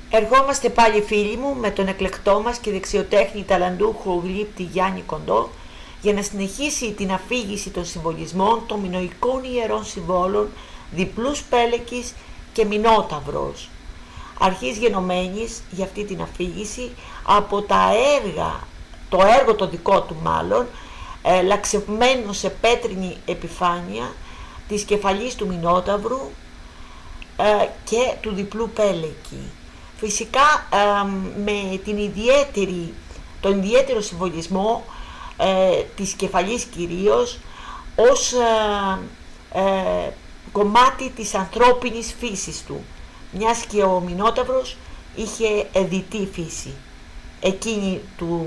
Ερχόμαστε πάλι φίλοι μου με τον εκλεκτό μας και δεξιοτέχνη ταλαντούχο γλύπτη Γιάννη Κοντό για να συνεχίσει την αφήγηση των συμβολισμών των μινωικών ιερών συμβόλων διπλούς πέλεκης και μηνόταυρος. Αρχής γενομένης για αυτή την αφήγηση από το έργο το δικό του μάλλον, λαξευμένο σε πέτρινη επιφάνεια της κεφαλής του μηνόταυρου και του διπλού πέλεκη. Φυσικά με τον ιδιαίτερο συμβολισμό της κεφαλής κυρίως ως κομμάτι της ανθρώπινης φύσης του, μιας και ο μηνόταυρος είχε διτή φύση, εκείνη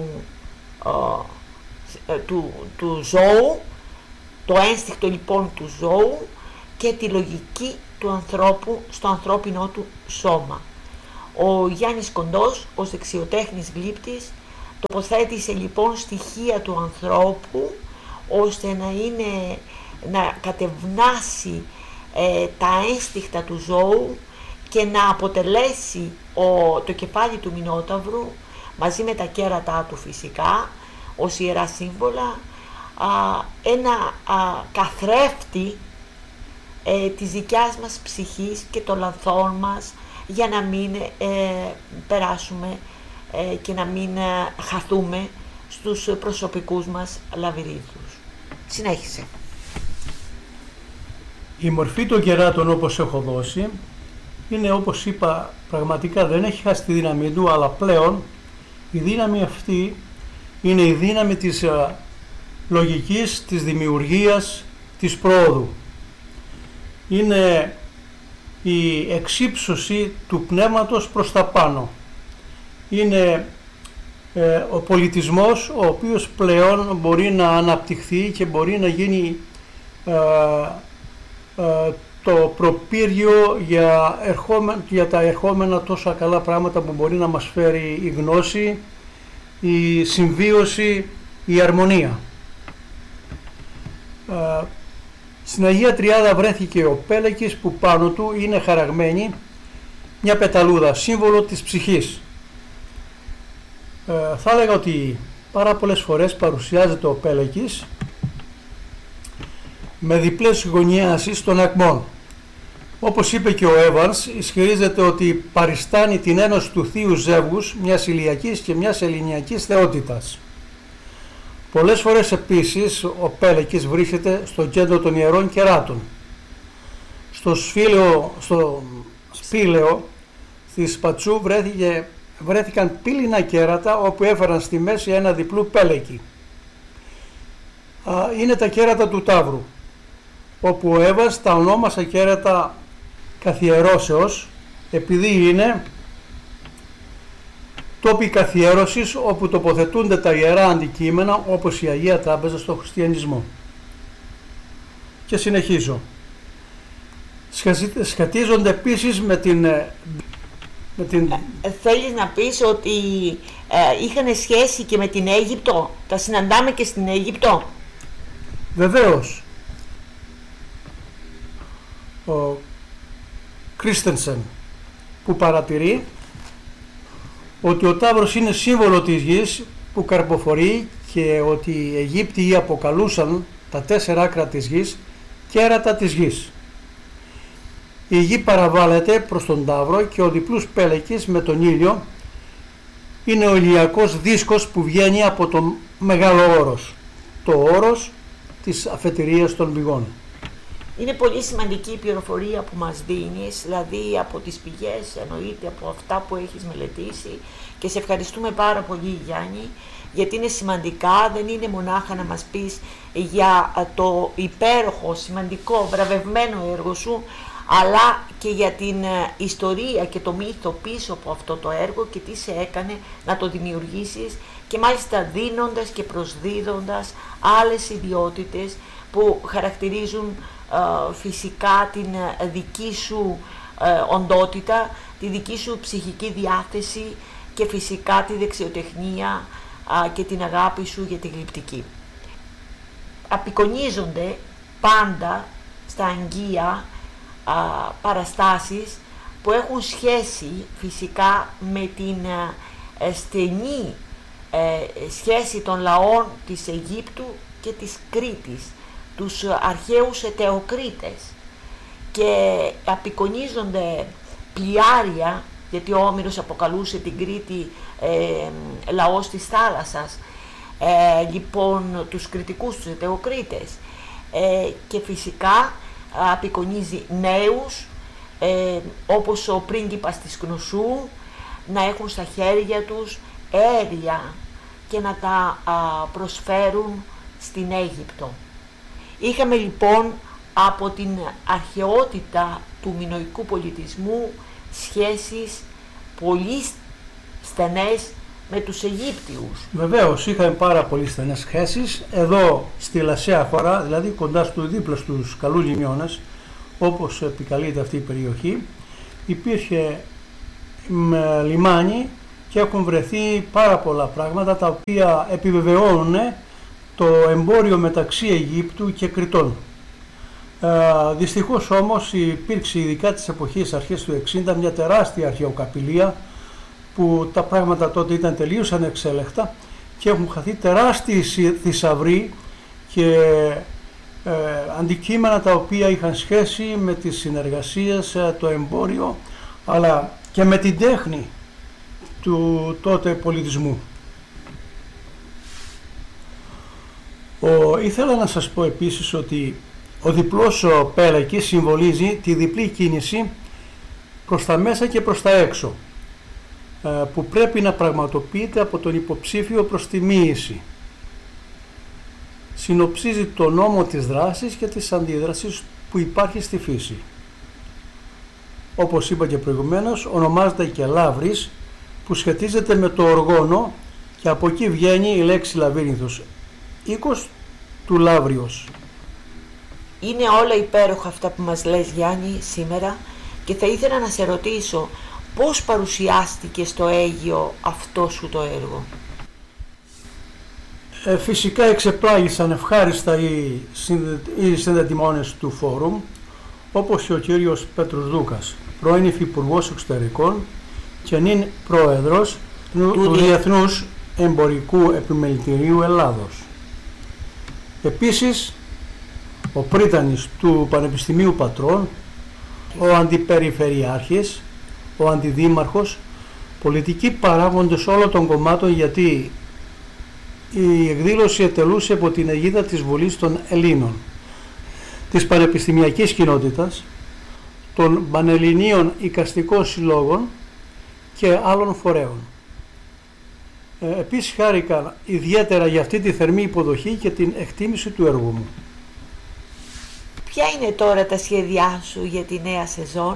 του ζώου, το ένστικτο λοιπόν του ζώου και τη λογική του ανθρώπου στο ανθρώπινο του σώμα. Ο Γιάννης Κοντός ως δεξιοτέχνης γλύπτης τοποθέτησε λοιπόν στοιχεία του ανθρώπου ώστε να κατευνάσει τα ένστικτα του ζώου και να αποτελέσει το κεφάλι του μηνόταυρου μαζί με τα κέρατά του φυσικά ως ιερά σύμβολα ένα καθρέφτη της δικιάς μας ψυχής και των λανθών μας για να μην περάσουμε και να μην χαθούμε στους προσωπικούς μας λαβυρίνθους. Συνέχισε. Η μορφή των κεράτων όπως έχω δώσει είναι, όπως είπα, πραγματικά δεν έχει χάσει τη δύναμη του, αλλά πλέον η δύναμη αυτή είναι η δύναμη της λογικής, της δημιουργίας, της πρόοδου. Είναι η εξύψωση του πνεύματος προς τα πάνω. Είναι ο πολιτισμός ο οποίος πλέον μπορεί να αναπτυχθεί και μπορεί να γίνει το προπύργιο για τα ερχόμενα τόσα καλά πράγματα που μπορεί να μας φέρει η γνώση, η συμβίωση, η αρμονία. Στην Αγία Τριάδα βρέθηκε ο πέλεκης που πάνω του είναι χαραγμένη μια πεταλούδα, σύμβολο της ψυχής. Θα έλεγα ότι πάρα πολλές φορές παρουσιάζεται ο πέλεκης με διπλές γωνιάσεις των ακμών. Όπως είπε και ο Evans, ισχυρίζεται ότι παριστάνει την ένωση του θείου ζεύγους μιας ηλιακής και μιας ελληνιακής θεότητας. Πολλές φορές επίσης ο πέλεκης βρίσκεται στο κέντρο των ιερών κεράτων. Στο σπήλαιο της Πατσού βρέθηκαν πύληνα κέρατα όπου έφεραν στη μέση ένα διπλού πέλεκη. Είναι τα κέρατα του Ταύρου, όπου ο Εύας τα ονόμασε κέρατα καθιερώσεως, επειδή είναι τόποι καθιέρωσης όπου τοποθετούνται τα ιερά αντικείμενα, όπως η Αγία Τράπεζα στο χριστιανισμό. Και συνεχίζω. Σχετίζονται επίσης με την... Θέλεις να πεις ότι είχαν σχέση και με την Αίγυπτο? Τα συναντάμε και στην Αίγυπτο? Βεβαίως. Ο Κρίστενσεν που παρατηρεί ότι ο Ταύρος είναι σύμβολο της γης που καρποφορεί και ότι οι Αιγύπτιοι αποκαλούσαν τα 4 άκρα της γης κέρατα της γης. Η γη παραβάλλεται προς τον Ταύρο και ο διπλούς πέλεκης με τον ήλιο είναι ο ηλιακός δίσκος που βγαίνει από το μεγάλο όρος, το όρος της αφετηρίας των πηγών. Είναι πολύ σημαντική η πληροφορία που μας δίνεις, δηλαδή από τις πηγές, εννοείται από αυτά που έχεις μελετήσει, και σε ευχαριστούμε πάρα πολύ, Γιάννη, γιατί είναι σημαντικά, δεν είναι μονάχα να μας πεις για το υπέροχο, σημαντικό, βραβευμένο έργο σου, αλλά και για την ιστορία και το μύθο πίσω από αυτό το έργο και τι σε έκανε να το δημιουργήσεις, και μάλιστα δίνοντας και προσδίδοντας άλλες ιδιότητες που χαρακτηρίζουν φυσικά την δική σου οντότητα, τη δική σου ψυχική διάθεση και φυσικά τη δεξιοτεχνία και την αγάπη σου για τη γλυπτική. Απεικονίζονται πάντα στα αγγεία παραστάσεις που έχουν σχέση φυσικά με την στενή σχέση των λαών της Αιγύπτου και της Κρήτης, τους αρχαίους Αιτεοκρίτες, και απεικονίζονται πλοιάρια, γιατί ο Όμηρος αποκαλούσε την Κρήτη λαός της θάλασσας, λοιπόν τους κριτικούς, τους Αιτεοκρίτες, και φυσικά απεικονίζει νέους όπως ο πρίγκιπας της Κνωσού να έχουν στα χέρια τους αέρια και να τα προσφέρουν στην Αίγυπτο. Είχαμε λοιπόν από την αρχαιότητα του μινωικού πολιτισμού σχέσεις πολύ στενές με τους Αιγύπτιους. Βεβαίως, είχαμε πάρα πολύ στενές σχέσεις. Εδώ στη Λασσαία χώρα, δηλαδή κοντά στο δίπλα στους καλούς λιμιώνες, όπως επικαλείται αυτή η περιοχή, υπήρχε λιμάνι και έχουν βρεθεί πάρα πολλά πράγματα τα οποία επιβεβαιώνουν το εμπόριο μεταξύ Αιγύπτου και Κρητών. Δυστυχώς όμως υπήρξε, ειδικά της εποχής αρχές του 60, μια τεράστια αρχαιοκαπηλεία που τα πράγματα τότε ήταν τελείως ανεξέλεκτα και έχουν χαθεί τεράστιοι θησαυροί και αντικείμενα τα οποία είχαν σχέση με τις συνεργασίες, το εμπόριο, αλλά και με την τέχνη του τότε πολιτισμού. Ήθελα να σας πω επίσης ότι ο διπλός πέλακης συμβολίζει τη διπλή κίνηση προς τα μέσα και προς τα έξω, που πρέπει να πραγματοποιείται από τον υποψήφιο προς τη μοίηση. Συνοψίζει το νόμο της δράσης και της αντίδρασης που υπάρχει στη φύση. Όπως είπα και προηγουμένως, ονομάζεται και λαύρης, που σχετίζεται με το οργόνο και από εκεί βγαίνει η λέξη λαβύρινθος, οίκος του Λαύριος. Είναι όλα υπέροχα αυτά που μας λες, Γιάννη, σήμερα, και θα ήθελα να σε ρωτήσω πώς παρουσιάστηκε στο Αίγυο αυτό σου το έργο. Φυσικά εξεπλάγησαν ευχάριστα οι συνδετημόνες του φόρουμ, όπως και ο κύριος Πέτρος Δούκας, πρώην Υφυπουργός Εξωτερικών και νυν πρόεδρος του Διεθνούς Εμπορικού Επιμελητηρίου Ελλάδος. Επίσης, ο πρίτανης του Πανεπιστημίου Πατρών, ο αντιπεριφερειάρχης, ο αντιδήμαρχος, πολιτικοί παράγοντες όλων των κομμάτων, γιατί η εκδήλωση ετελούσε από την αιγίδα της Βουλής των Ελλήνων, της πανεπιστημιακής κοινότητας, των Πανελληνίων Οικαστικών Συλλόγων και άλλων φορέων. Επίσης χάρηκα ιδιαίτερα για αυτή τη θερμή υποδοχή και την εκτίμηση του έργου μου. Ποια είναι τώρα τα σχέδιά σου για τη νέα σεζόν?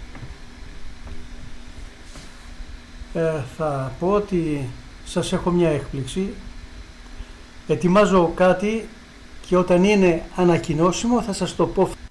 Θα πω ότι σας έχω μια έκπληξη. Ετοιμάζω κάτι και όταν είναι ανακοινώσιμο θα σας το πω.